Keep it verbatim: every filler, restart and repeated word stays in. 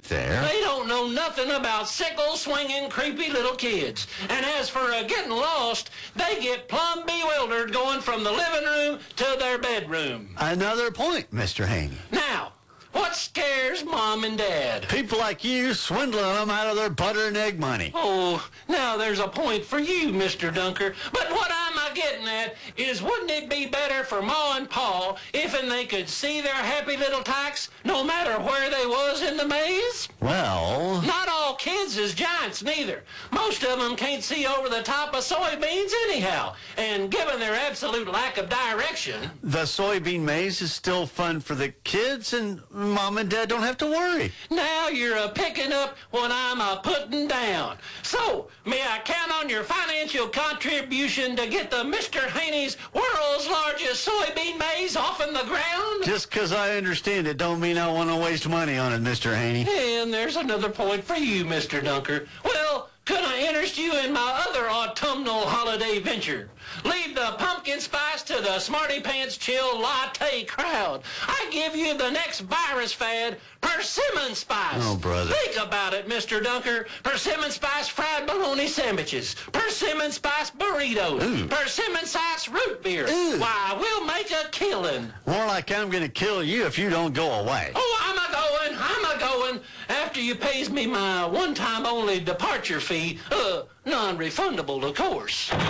there. They don't know nothing about sickle-swinging, creepy little kids. And as for uh, getting lost, they get plumb bewildered going from the living room to their bedroom. Another point, Mister Haney. Now, what scares Mom and Dad? People like you swindling them out of their butter and egg money. Oh, now there's a point for you, Mister Dunker. But what I'm a getting at is, wouldn't it be better for Ma and Pa if and they could see their happy little tykes no matter where they was in the maze? Well... Not all kids is giants, neither. Most of them can't see over the top of soybeans anyhow. And given their absolute lack of direction... The soybean maze is still fun for the kids, and Mom and Dad don't have to worry. Now you're a picking up what I'm a putting down. So, may I count on your financial contribution to get the Mister Haney's world's largest soybean maze off in the ground? Just 'cause I understand it don't mean I want to waste money on it, Mister Haney. And there's another point for you, Mister Dunker. Well, could I interest you in my other autumnal holiday venture? Leave the pumpkin spice to the smarty pants chill latte crowd. I give you the next virus fad, persimmon spice. Oh, brother. Think about it, Mister Dunker. Persimmon spice fried bologna sandwiches. Persimmon spice burritos. Ooh. Persimmon spice root beer. Ooh. Why, we'll make a killing. More like I'm going to kill you if you don't go away. Oh, I'm a-going, I'm a-going. After you pays me my one-time only departure fee, uh, non-refundable, of course.